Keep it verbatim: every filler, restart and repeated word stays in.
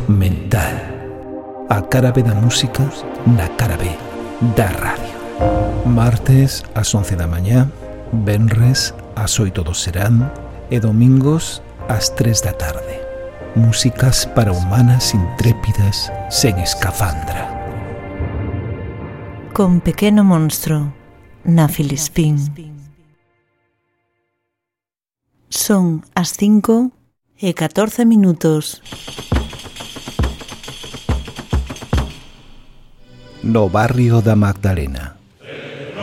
mental. A cara B da música na cara B da radio. Martes ás once da mañá, venres ás oito do serán e domingos ás tres da tarde. Músicas para humanas intrépidas sen escafandra. Con Pequeno Monstro na Filispín. Son as cinco e catorce minutos. No barrio da Magdalena.